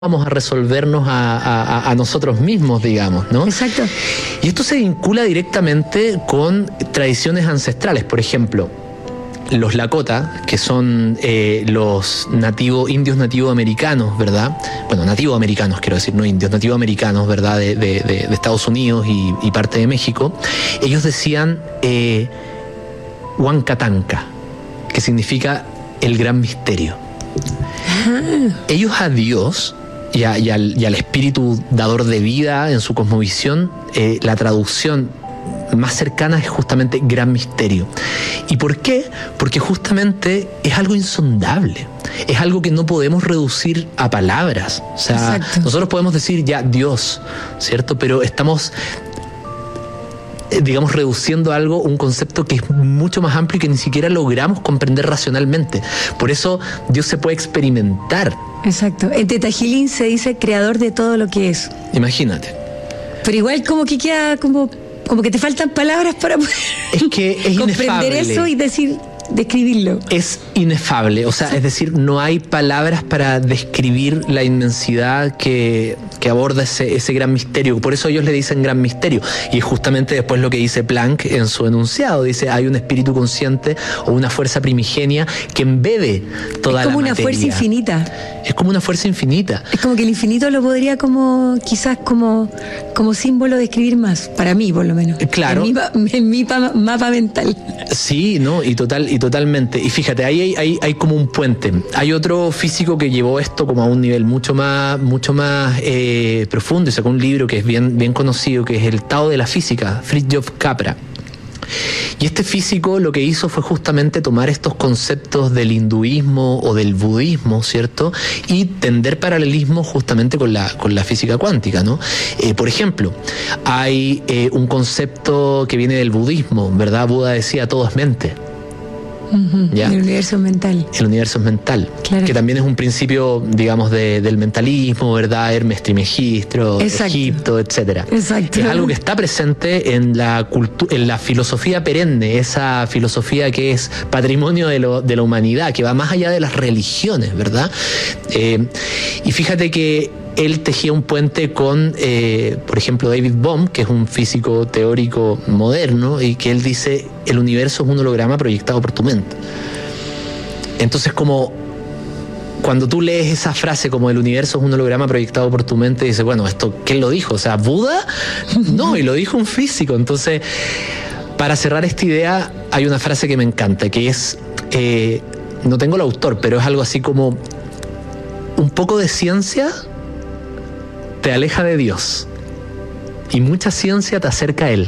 vamos a resolvernos a nosotros mismos, digamos, ¿no? Exacto. Y esto se vincula directamente con tradiciones ancestrales. Por ejemplo, los Lakota, que son los indios nativoamericanos, ¿verdad? Bueno, nativoamericanos quiero decir, no indios, nativoamericanos, ¿verdad? De Estados Unidos y parte de México. Ellos decían Huancatanca, que significa el gran misterio. Ellos a Dios y al espíritu dador de vida en su cosmovisión, la traducción más cercana es justamente gran misterio. ¿Y por qué? Porque justamente es algo insondable, es algo que no podemos reducir a palabras. O sea, exacto, nosotros podemos decir ya Dios, ¿cierto? Pero estamos, digamos, reduciendo algo, un concepto que es mucho más amplio y que ni siquiera logramos comprender racionalmente. Por eso Dios se puede experimentar. Exacto. En Teta Healing se dice creador de todo lo que es. Imagínate. Pero igual como que queda como que te faltan palabras para poder comprender eso y describirlo. Es inefable, o sea, es decir, no hay palabras para describir la inmensidad que aborda ese gran misterio. Por eso ellos le dicen gran misterio. Y justamente después lo que dice Planck en su enunciado, dice, hay un espíritu consciente o una fuerza primigenia que embebe toda la materia. Es como una fuerza infinita. Es como una fuerza infinita. Es como que el infinito lo podría quizás como símbolo describir más, para mí por lo menos. Claro. En mi mapa mental. Sí, ¿no? Y totalmente. Y fíjate, ahí hay como un puente. Hay otro físico que llevó esto como a un nivel mucho más profundo y sacó un libro que es bien conocido, que es el Tao de la Física, Fritjof Capra. Y este físico lo que hizo fue justamente tomar estos conceptos del hinduismo o del budismo, ¿cierto? Y tender paralelismo justamente con la física cuántica, ¿no? Por ejemplo, hay un concepto que viene del budismo, ¿verdad? Buda decía, todo es mente. ¿Ya? El universo es mental. El universo es mental, claro, que también es un principio, digamos, del mentalismo, ¿verdad? Hermes Trismegisto, Egipto, etcétera. Exacto. Es algo que está presente en la filosofía perenne, esa filosofía que es patrimonio de la humanidad, que va más allá de las religiones, ¿verdad? Y fíjate que él tejía un puente con, por ejemplo, David Bohm, que es un físico teórico moderno, y que él dice, el universo es un holograma proyectado por tu mente. Entonces, como cuando tú lees esa frase como el universo es un holograma proyectado por tu mente, dices, bueno, ¿esto quién lo dijo? O sea, ¿Buda? No, y lo dijo un físico. Entonces, para cerrar esta idea, hay una frase que me encanta, que es, no tengo el autor, pero es algo así como, un poco de ciencia te aleja de Dios y mucha ciencia te acerca a Él.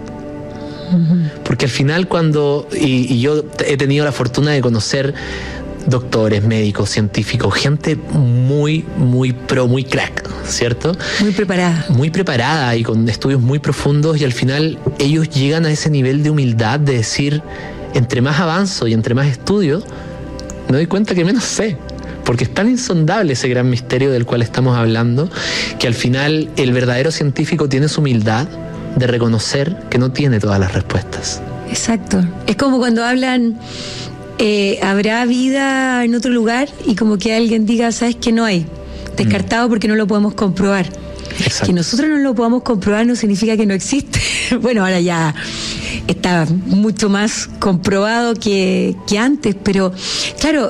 Porque al final y yo he tenido la fortuna de conocer doctores, médicos, científicos, gente muy crack, ¿cierto? Muy preparada y con estudios muy profundos, y al final ellos llegan a ese nivel de humildad de decir, entre más avanzo y entre más estudio, me doy cuenta que menos sé. Porque es tan insondable ese gran misterio del cual estamos hablando, que al final el verdadero científico tiene su humildad de reconocer que no tiene todas las respuestas. Exacto. Es como cuando hablan, habrá vida en otro lugar, y como que alguien diga, sabes que no hay, descartado porque no lo podemos comprobar. Exacto. Que nosotros no lo podamos comprobar no significa que no existe. Bueno, ahora ya está mucho más comprobado que antes, pero claro,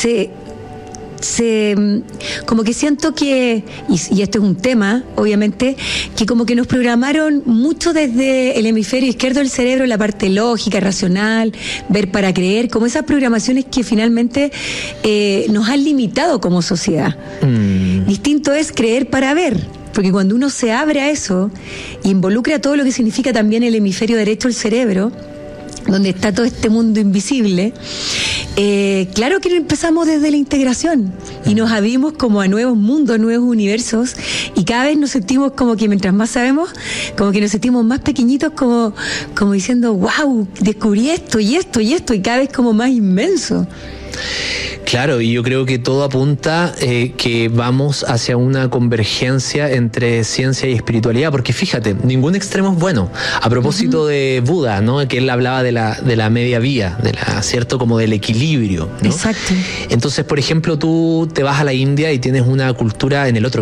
como que siento que, y esto es un tema, obviamente, que como que nos programaron mucho desde el hemisferio izquierdo del cerebro, la parte lógica, racional, ver para creer, como esas programaciones que finalmente nos han limitado como sociedad. Distinto es creer para ver, porque cuando uno se abre a eso, involucra todo lo que significa también el hemisferio derecho del cerebro, donde está todo este mundo invisible, claro que empezamos desde la integración y nos abrimos como a nuevos mundos, nuevos universos, y cada vez nos sentimos como que mientras más sabemos, como que nos sentimos más pequeñitos, como diciendo, wow, descubrí esto y esto y esto, y cada vez como más inmenso. Claro, y yo creo que todo apunta que vamos hacia una convergencia entre ciencia y espiritualidad, porque fíjate, ningún extremo es bueno. A propósito de Buda, ¿no? Que él hablaba de la media vía, ¿cierto? Como del equilibrio, ¿no? Exacto. Entonces, por ejemplo, tú te vas a la India y tienes una cultura en el otro